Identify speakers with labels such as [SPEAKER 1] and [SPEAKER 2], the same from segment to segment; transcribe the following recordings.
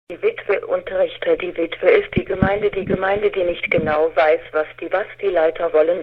[SPEAKER 1] Die Witwe und Richter. Die Witwe ist die Gemeinde, die nicht genau weiß, was die Leiter wollen,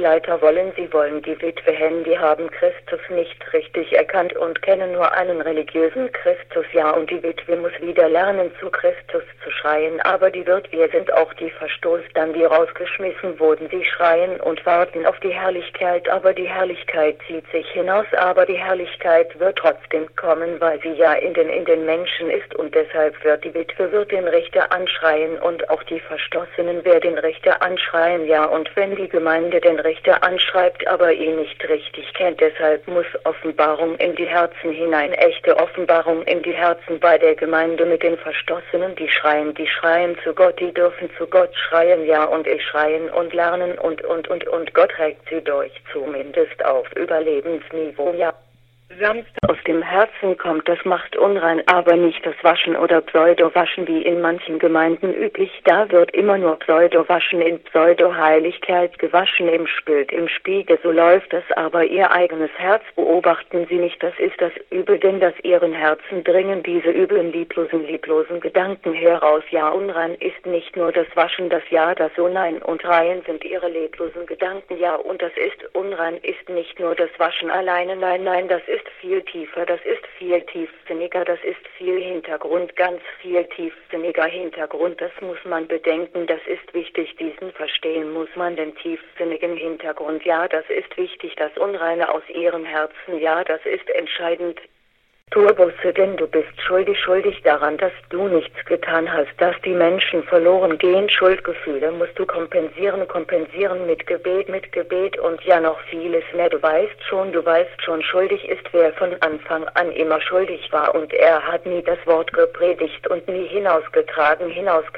[SPEAKER 1] Sie wollen die Witwe hin, die haben Christus nicht richtig erkannt und kennen nur einen religiösen Christus, ja, und die Witwe muss wieder lernen, zu Christus zu schreien, aber wir sind auch die Verstoßten, die rausgeschmissen wurden, sie schreien und warten auf die Herrlichkeit, aber die Herrlichkeit zieht sich hinaus, aber die Herrlichkeit wird trotzdem kommen, weil sie ja in den Menschen ist, und deshalb wird die Witwe den Richter anschreien und auch die Verstoßenen werden den Richter anschreien, ja, und wenn die Gemeinde den Richter anschreibt, aber ihn nicht richtig kennt, deshalb muss Offenbarung in die Herzen hinein, echte Offenbarung in die Herzen bei der Gemeinde mit den Verstoßenen, die schreien zu Gott, die dürfen zu Gott schreien, ja, und schreien und lernen und Gott trägt sie durch, zumindest auf Überlebensniveau, ja. Sanft aus dem Herzen kommt, das macht unrein, aber nicht das Waschen oder Pseudo-Waschen wie in manchen Gemeinden üblich. Da wird immer nur Pseudo-Waschen in Pseudo-Heiligkeit gewaschen im Spiegel, so läuft das, aber ihr eigenes Herz beobachten sie nicht, das ist das Übel, denn aus ihren Herzen dringen diese üblen, lieblosen Gedanken heraus. Ja, unrein ist nicht nur das Waschen, das Ja, das So, nein und rein sind ihre leblosen Gedanken, ja, und das ist unrein, ist nicht nur das Waschen alleine, nein, das ist viel tiefer, das ist viel tiefsinniger, das ist viel Hintergrund, ganz viel tiefsinniger Hintergrund, das muss man bedenken, das ist wichtig, diesen verstehen muss man, den tiefsinnigen Hintergrund, ja, das ist wichtig, das Unreine aus ihrem Herzen, ja, das ist entscheidend. Tue Buße, denn du bist schuldig daran, dass du nichts getan hast, dass die Menschen verloren gehen. Schuldgefühle musst du kompensieren mit Gebet und ja noch vieles mehr. Du weißt schon, schuldig ist, wer von Anfang an immer schuldig war, und er hat nie das Wort gepredigt und nie hinausgetragen,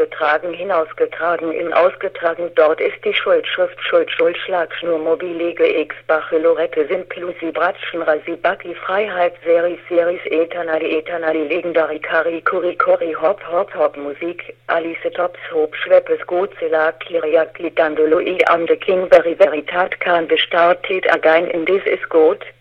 [SPEAKER 1] dort ist die Schuldschrift, Schuld, Schlagschnur, Mobile, X, Bachelorette, Simplusi, Bratschen, Rasibaki, Freiheit, Seris, Eternali, Legendary, Kuri, Hop, Musik, Alice Tops, Hob, Schweppes, Godzilla, Kiriak, Lidandolo, am the King, Veritat, Khan, Bestartet, Again, in this is good.